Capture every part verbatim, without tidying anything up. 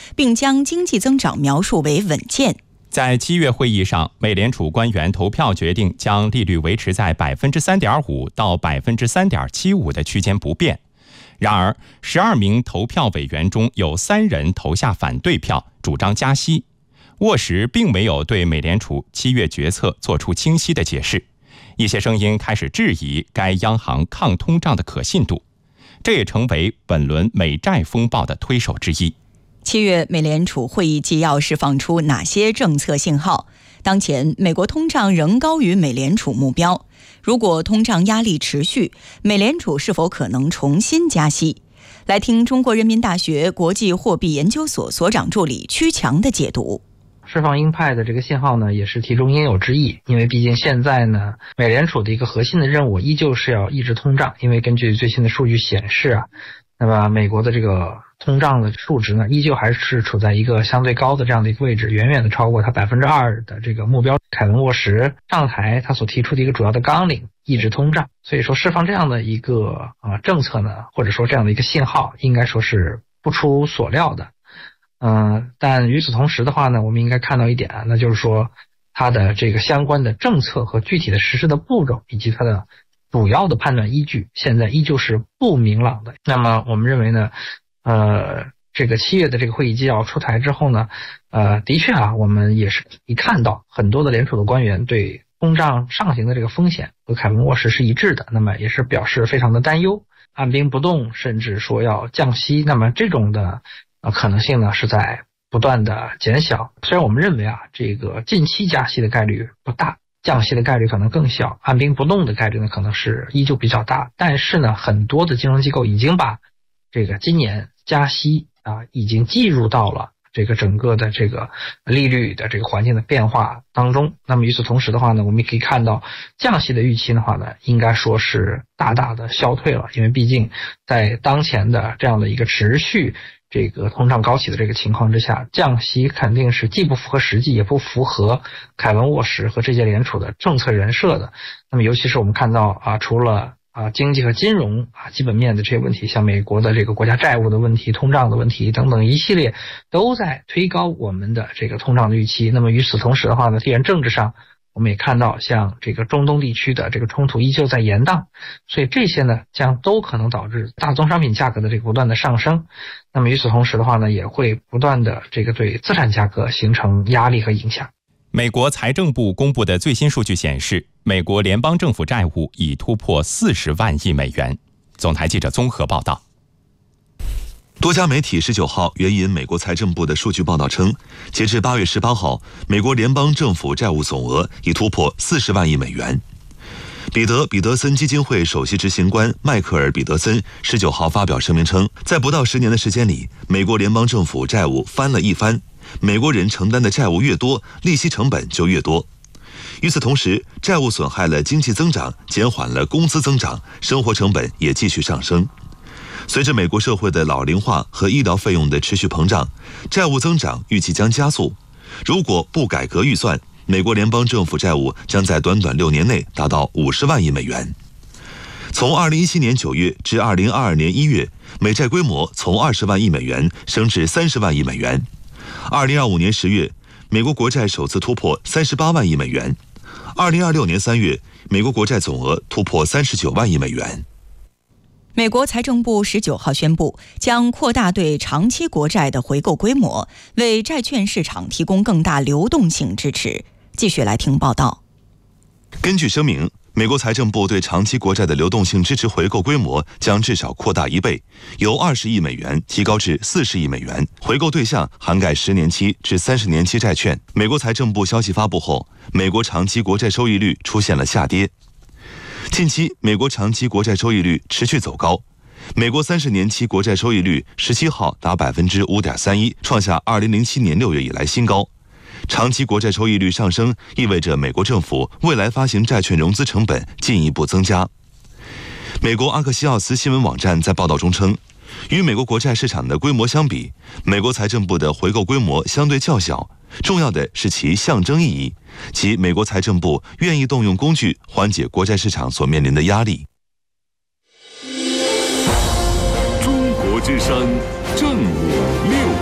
并将经济增长描述为稳健。 在七月会议上，美联储官员投票决定将利率维持在百分之三点五到百分之三点七五的区间不变。然而，十二名投票委员中有三人投下反对票，主张加息。沃什并没有对美联储七月决策做出清晰的解释，一些声音开始质疑该央行抗通胀的可信度，这也成为本轮美债风暴的推手之一。 七月美联储会议纪要释放出哪些政策信号？当前美国通胀仍高于美联储目标，如果通胀压力持续，美联储是否可能重新加息？来听中国人民大学国际货币研究所所长助理曲强的解读。 释放鹰派的这个信号呢，也是其中应有之义，因为毕竟现在呢，美联储的一个核心的任务依旧是要抑制通胀，因为根据最新的数据显示啊，那么美国的这个通胀的数值呢，依旧还是处在一个相对高的这样的一个位置，远远的超过它百分之二的这个目标。凯文沃什上台，他所提出的一个主要的纲领，抑制通胀，所以说释放这样的一个啊、呃、政策呢，或者说这样的一个信号，应该说是不出所料的。嗯、呃，但与此同时的话呢，我们应该看到一点，那就是说它的这个相关的政策和具体的实施的步骤，以及它的主要的判断依据，现在依旧是不明朗的。那么我们认为呢，呃，这个七月的这个会议纪要出台之后呢，呃，的确啊，我们也是可以看到很多的联储的官员对通胀上行的这个风险和凯文沃什是一致的，那么也是表示非常的担忧，按兵不动，甚至说要降息。那么这种的呃可能性呢是在不断的减小。虽然我们认为啊，这个近期加息的概率不大，降息的概率可能更小，按兵不动的概率呢可能是依旧比较大，但是呢，很多的金融机构已经把这个今年加息啊，已经计入到了这个整个的这个利率的这个环境的变化当中。那么与此同时的话呢，我们也可以看到降息的预期的话呢，应该说是大大的消退了，因为毕竟在当前的这样的一个持续这个通胀高企的这个情况之下，降息肯定是既不符合实际，也不符合凯文沃什和这届联储的政策人设的。那么尤其是我们看到啊，除了啊，经济和金融啊基本面的这些问题，像美国的这个国家债务的问题、通胀的问题等等一系列，都在推高我们的这个通胀的预期。那么与此同时的话呢，地缘政治上我们也看到，像这个中东地区的这个冲突依旧在延宕，所以这些呢将都可能导致大宗商品价格的这个不断的上升。那么与此同时的话呢，也会不断的这个对资产价格形成压力和影响。 美国财政部公布的最新数据显示，美国联邦政府债务已突破四十万亿美元。总台记者综合报道。 多家媒体十九号援引美国财政部的数据报道称，截至八月十八号，美国联邦政府债务总额已突破四十万亿美元。彼得·彼得森基金会首席执行官迈克尔·彼得森十九号发表声明称，在不到十年的时间里，美国联邦政府债务翻了一番。美国人承担的债务越多，利息成本就越多。与此同时，债务损害了经济增长，减缓了工资增长，生活成本也继续上升。随着美国社会的老龄化和医疗费用的持续膨胀，债务增长预计将加速。如果不改革预算，美国联邦政府债务将在短短六年内达到五十万亿美元。从二零一七年九月至二零二二年一月，美债规模从二十万亿美元升至三十万亿美元。二零二五年十月，美国国债首次突破三十八万亿美元。二零二六年三月，美国国债总额突破三十九万亿美元。 美国财政部十九号宣布，将扩大对长期国债的回购规模，为债券市场提供更大流动性支持。继续来听报道。 根据声明，美国财政部对长期国债的流动性支持回购规模将至少扩大一倍，由二十亿美元提高至四十亿美元。回购对象涵盖十年期至三十年期债券。美国财政部消息发布后，美国长期国债收益率出现了下跌。近期，美国长期国债收益率持续走高。美国三十年期国债收益率十七号达百分之五点三一，创下二零零七年六月以来新高。长期国债收益率上升，意味着美国政府未来发行债券融资成本进一步增加。美国阿克西奥斯新闻网站在报道中称，与美国国债市场的规模相比，美国财政部的回购规模相对较小，重要的是其象征意义，即美国财政部愿意动用工具缓解国债市场所面临的压力。 中国之声正午六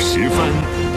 时分。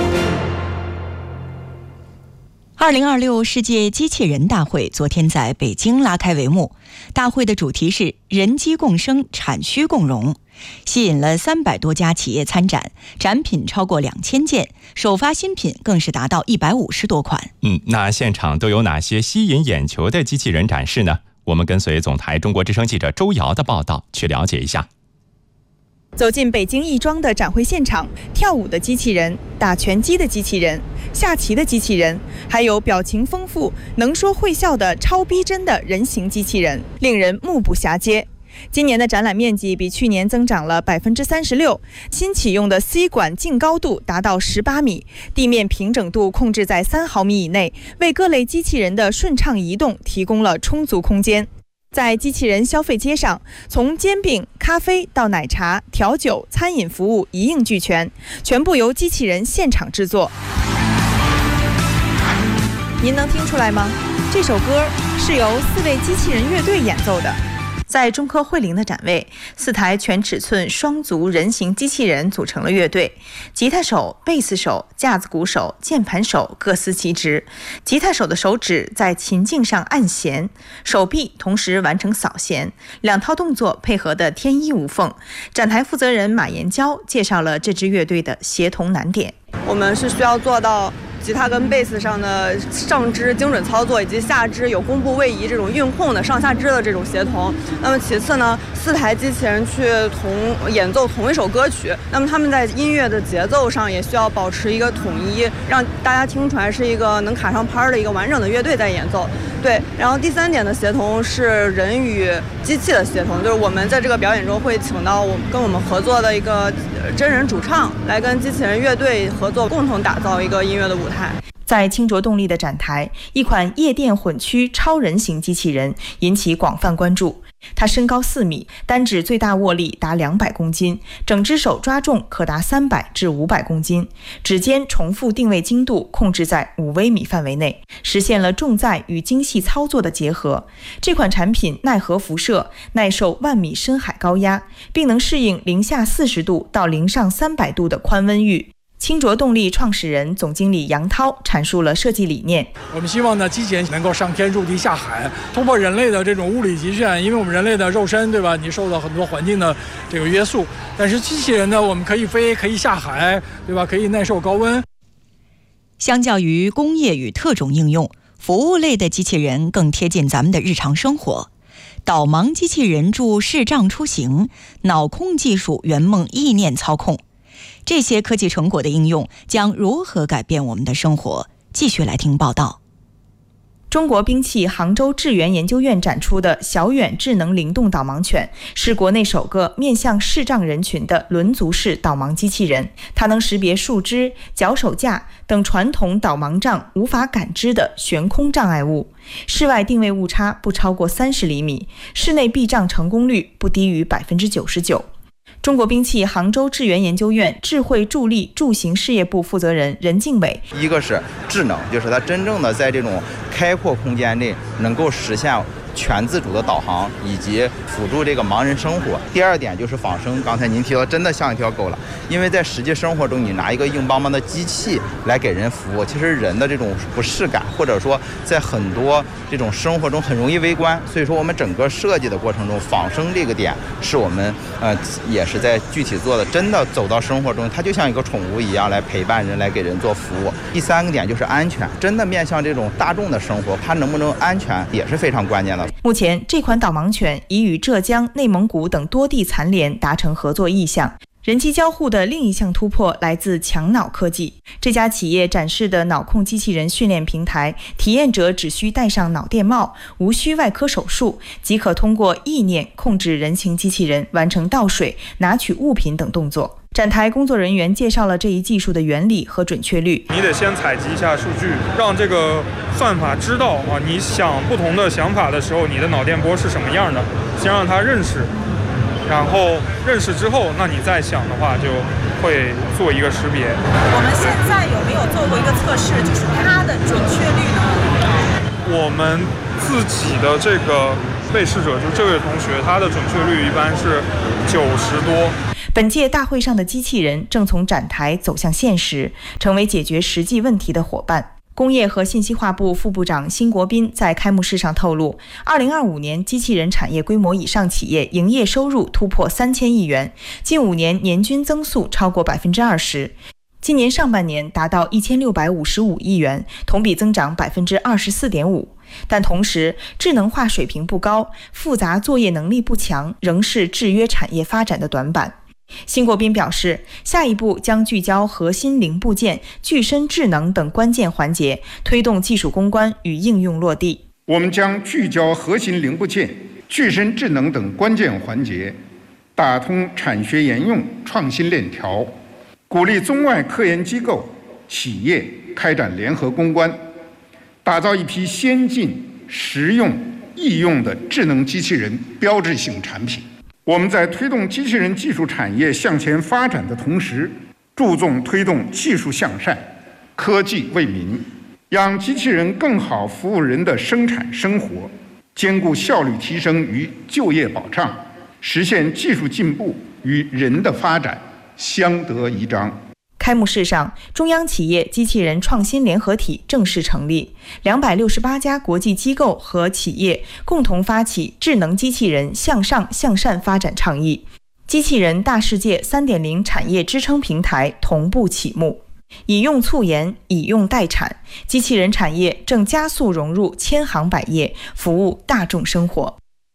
二零二六世界机器人大会昨天在北京拉开帷幕，大会的主题是人机共生，产需共融，吸引了三百多家企业参展，展品超过两千件，首发新品更是达到一百五十多款。 嗯，那现场都有哪些吸引眼球的机器人展示呢？我们跟随总台中国之声记者周瑶的报道去了解一下。 走进北京亦庄的展会现场，跳舞的机器人、打拳击的机器人、下棋的机器人，还有表情丰富、能说会笑的超逼真的人形机器人，令人目不暇接。今年的展览面积比去年增长了百分之三十六，新启用的 C 管净高度达到十八米，地面平整度控制在三毫米以内，为各类机器人的顺畅移动提供了充足空间。在机器人消费街上，从煎饼、咖啡到奶茶、调酒、餐饮服务一应俱全，全部由机器人现场制作。您能听出来吗？这首歌是由四位机器人乐队演奏的。在中科汇灵的展位，四台全尺寸双足人形机器人组成了乐队，吉他手、贝斯手、架子鼓手、键盘手各司其职。吉他手的手指在琴颈上按弦，手臂同时完成扫弦，两套动作配合得天衣无缝。展台负责人马延娇介绍了这支乐队的协同难点。 我们是需要做到吉他跟贝斯上的上肢精准操作，以及下肢有弓步位移这种运控的上下肢的这种协同。那么其次呢，四台机器人去同演奏同一首歌曲，那么他们在音乐的节奏上也需要保持一个统一，让大家听出来是一个能卡上拍的一个完整的乐队在演奏。对，然后第三点的协同是人与机器的协同，就是我们在这个表演中会请到我跟我们合作的一个真人主唱来跟机器人乐队合作，共同打造一个音乐的舞台。 在清浊动力的展台，一款夜店混驱超人形机器人引起广泛关注。它身高四米，单指最大握力达两百公斤，整只手抓重可达三百至五百公斤，指尖重复定位精度控制在五微米范围内，实现了重载与精细操作的结合。这款产品耐核辐射，耐受万米深海高压，并能适应零下四十度到零上三百度的宽温域。清浊动力创始人、总经理杨涛阐述了设计理念。 我们希望呢，机器人能够上天入地下海，突破人类的这种物理极限。因为我们人类的肉身，对吧？你受到很多环境的这个约束，但是机器人呢，我们可以飞，可以下海，对吧？可以耐受高温。 相较于工业与特种应用，服务类的机器人更贴近咱们的日常生活。导盲机器人助视障出行，脑控技术圆梦意念操控。这些科技成果的应用将如何改变我们的生活？继续来听报道。 中国兵器杭州智源研究院展出的小远智能灵动导盲犬是国内首个面向视障人群的轮足式导盲机器人，它能识别树枝、脚手架等传统导盲杖无法感知的悬空障碍物，室外定位误差不超过三十厘米，室内避障成功率不低于百分之九十九。中国兵器杭州智源研究院智慧助力助行事业部负责人任敬伟， 一个是智能，就是它真正的在这种开阔空间内能够实现全自主的导航以及辅助这个盲人生活。第二点就是仿生，刚才您提到真的像一条狗了，因为在实际生活中你拿一个硬邦邦的机器来给人服务，其实人的这种不适感或者说在很多这种生活中很容易微观，所以说我们整个设计的过程中仿生这个点是我们呃也是在具体做的，真的走到生活中它就像一个宠物一样来陪伴人，来给人做服务。第三个点就是安全，真的面向这种大众的生活，它能不能安全也是非常关键的。 目前这款导盲犬已与浙江、内蒙古等多地残联达成合作意向。人机交互的另一项突破来自强脑科技。这家企业展示的脑控机器人训练平台，体验者只需戴上脑电帽，无需外科手术，即可通过意念控制人形机器人完成倒水、拿取物品等动作。展台工作人员介绍了这一技术的原理和准确率。 你得先采集一下数据，让这个算法知道啊，你想不同的想法的时候，你的脑电波是什么样的，先让它认识。然后认识之后，那你再想的话，就会做一个识别。 我们现在有没有做过一个测试，就是它的准确率呢？ 我们自己的这个被试者，就这位同学，他的准确率一般是九十多。 本届大会上的机器人正从展台走向现实，成为解决实际问题的伙伴。工业和信息化部副部长辛国斌在开幕式上透露，二零二五年机器人产业规模以上企业营业收入突破三千亿元，近五年年均增速超过百分之二十。今年上半年达到一千六百五十五亿元，同比增长百分之二十四点五。但同时，智能化水平不高，复杂作业能力不强，仍是制约产业发展的短板。辛国斌表示，下一步将聚焦核心零部件、具身智能等关键环节，推动技术攻关与应用落地。 我们将聚焦核心零部件、具身智能等关键环节，打通产学研用创新链条，鼓励中外科研机构、企业开展联合攻关，打造一批先进、实用、易用的智能机器人标志性产品。我们在推动机器人技术产业向前发展的同时，注重推动技术向善、科技为民，让机器人更好服务人的生产生活，兼顾效率提升与就业保障，实现技术进步与人的发展相得益彰。 开幕式上，中央企业机器人创新联合体正式成立，两百六十八家国际机构和企业共同发起智能机器人向上向善发展倡议，机器人大世界 三点零 产业支撑平台同步启幕。以用促研，以用代产，机器人产业正加速融入千行百业，服务大众生活。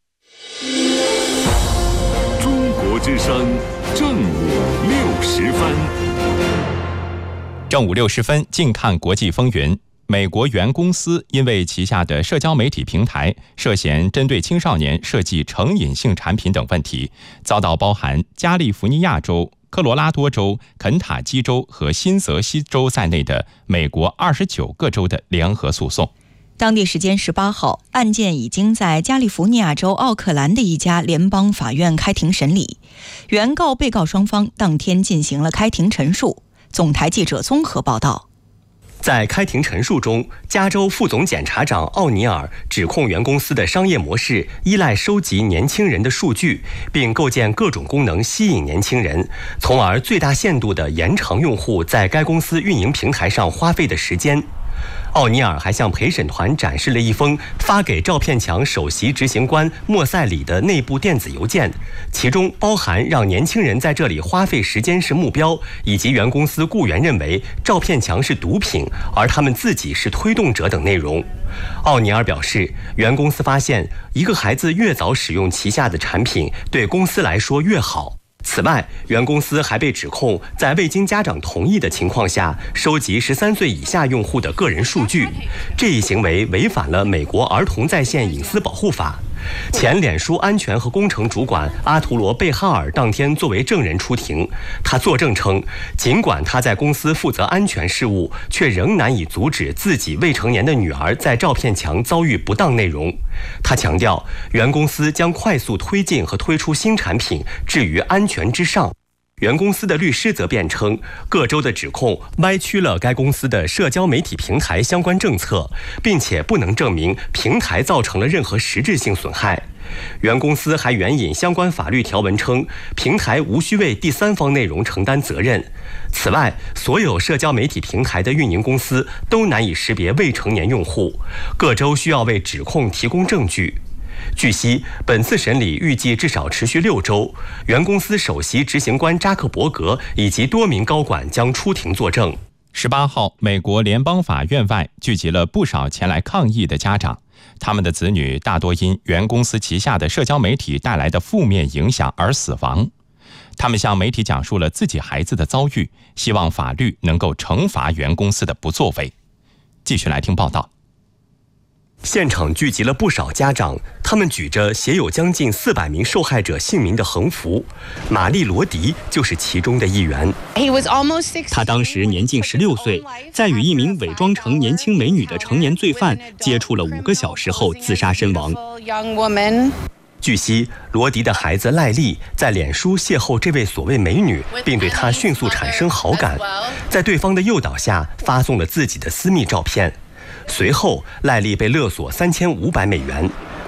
中国之声正午六十分。 正午六十分，近看国际风云。美国原公司因为旗下的社交媒体平台涉嫌针对青少年设计成瘾性产品等问题，遭到包含加利福尼亚州、科罗拉多州、肯塔基州和新泽西州在内的美国二十九个州的联合诉讼。 当地时间十八号，案件已经在加利福尼亚州奥克兰的一家联邦法院开庭审理，原告、被告双方当天进行了开庭陈述。总台记者综合报道。 在开庭陈述中，加州副总检察长奥尼尔指控原公司的商业模式依赖收集年轻人的数据，并构建各种功能吸引年轻人，从而最大限度地延长用户在该公司运营平台上花费的时间。奥尼尔还向陪审团展示了一封发给照片墙首席执行官莫塞里的内部电子邮件，其中包含让年轻人在这里花费时间是目标，以及原公司雇员认为照片墙是毒品，而他们自己是推动者等内容。奥尼尔表示，原公司发现一个孩子越早使用旗下的产品，对公司来说越好。此外，原公司还被指控在未经家长同意的情况下收集十三岁以下用户的个人数据，这一行为违反了美国儿童在线隐私保护法。前脸书安全和工程主管阿图罗·贝哈尔当天作为证人出庭，他作证称，尽管他在公司负责安全事务，却仍难以阻止自己未成年的女儿在照片墙遭遇不当内容。他强调，原公司将快速推进和推出新产品置于安全之上。原公司的律师则辩称，各州的指控歪曲了该公司的社交媒体平台相关政策，并且不能证明平台造成了任何实质性损害。原公司还援引相关法律条文称，平台无需为第三方内容承担责任。此外，所有社交媒体平台的运营公司都难以识别未成年用户，各州需要为指控提供证据。据悉，本次审理预计至少持续六周，原公司首席执行官扎克伯格以及多名高管将出庭作证。 十八号，美国联邦法院外聚集了不少前来抗议的家长，他们的子女大多因原公司旗下的社交媒体带来的负面影响而死亡。他们向媒体讲述了自己孩子的遭遇，希望法律能够惩罚原公司的不作为。继续来听报道。 现场聚集了不少家长，他们举着写有将近四百名受害者姓名的横幅。玛丽·罗迪就是其中的一员。 他当时年近十六岁，在与一名伪装成年轻美女的成年罪犯接触了五个小时后自杀身亡。 据悉，罗迪的孩子赖利在脸书邂逅这位所谓美女，并对她迅速产生好感，在对方的诱导下发送了自己的私密照片。随后，赖利被勒索三千五百美元。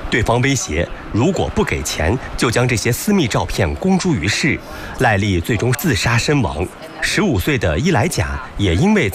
对方威胁，如果不给钱，就将这些私密照片公诸于世。赖利最终自杀身亡。十五岁的伊莱贾也因为